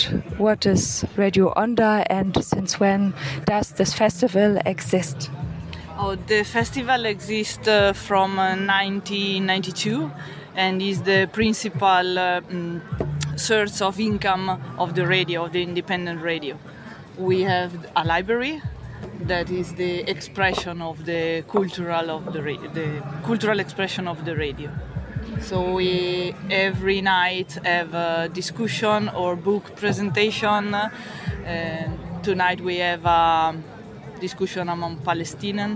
what is Radio Onda and since when does this festival exist? Oh, the festival exists from 1992 and is the principal source of income of the radio, of the independent radio. We have a library that is the expression of the cultural expression of the radio. So we every night have a discussion or book presentation. Tonight we have a discussion among Palestine,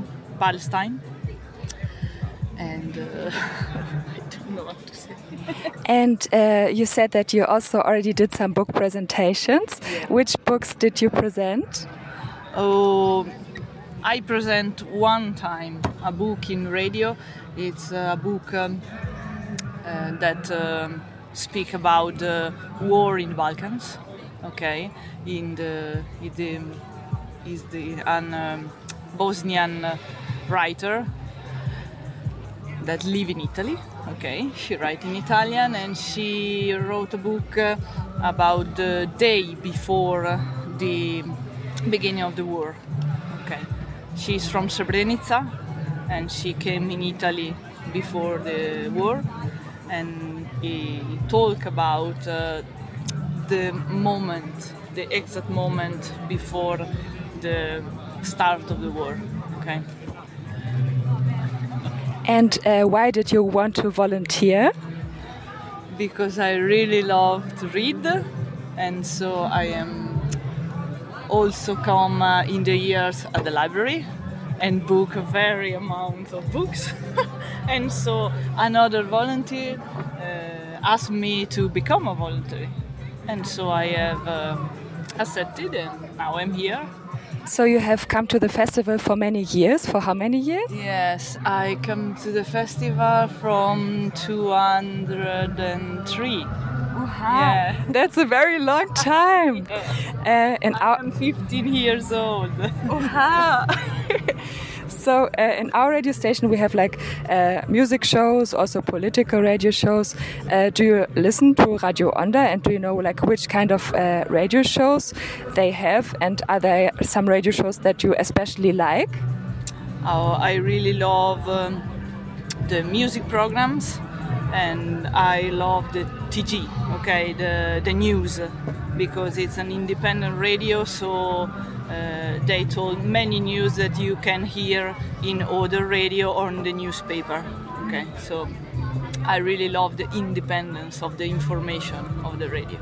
and I don't know what to say. And you said that you also already did some book presentations. Yeah. Which books did you present? Oh, I present one time a book in radio. It's a book that speak about the war in Balkans. Okay, is the Bosnian writer that live in Italy. Okay, she write in Italian and she wrote a book about the day before the beginning of the war. Okay, she's from Srebrenica and she came in Italy before the war, and he talk about the exact moment before the start of the war. Okay. And why did you want to volunteer? Because I really love to read, and so I am also come in the years at the library and book a very amount of books. And so another volunteer asked me to become a volunteer, and so I have accepted, and now I'm here. So you have come to the festival for many years. For how many years? Yes, I come to the festival from 203. Yeah. That's a very long time. I'm 15 years old. So in our radio station we have like music shows, also political radio shows. Do you listen to Radio Onda, and do you know like which kind of radio shows they have, and are there some radio shows that you especially like? Oh, I really love the music programs, and I love the TG, okay, the news, because it's an independent radio, so they told many news that you can hear in other radio or in the newspaper. Okay, so I really love the independence of the information of the radio.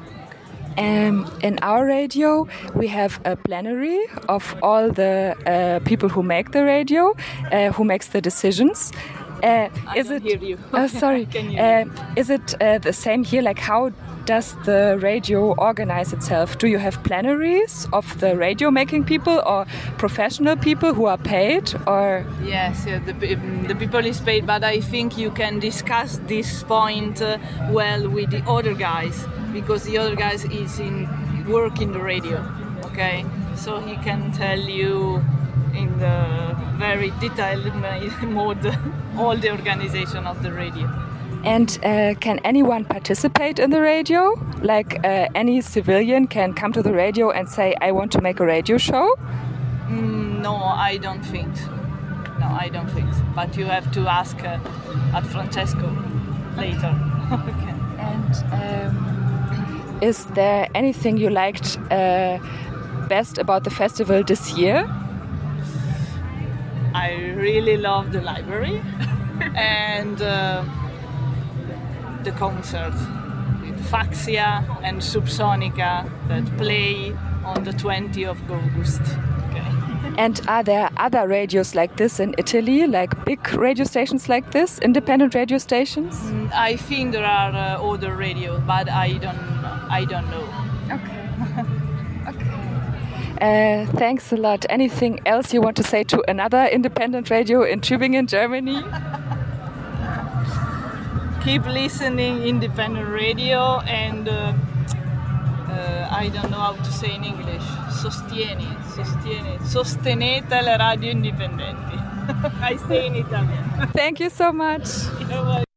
In our radio, we have a plenary of all the people who make the radio, who makes the decisions. I don't hear you. Sorry. Is it the same here? Like, how does the radio organize itself? Do you have plenaries of the radio making people or professional people who are paid? Or yes, yeah, the people is paid, but I think you can discuss this point well with the other guys, because the other guys is work in the radio. Okay, so he can tell you in the very detailed mode all the organization of the radio. And can anyone participate in the radio? Like any civilian can come to the radio and say, I want to make a radio show? No, I don't think so. No, I don't think so. But you have to ask at Francesco later. Okay. And is there anything you liked best about the festival this year? I really love the library and the concerts with Faxia and Subsonica that play on the 20th of August. Okay. And are there other radios like this in Italy, like big radio stations like this, independent radio stations? I think there are other radios, but I don't know. Okay. Okay. Thanks a lot. Anything else you want to say to another independent radio in Tübingen, Germany? Keep listening independent radio, and I don't know how to say in English. Sostenete le radio indipendenti. I say in Italian. Thank you so much.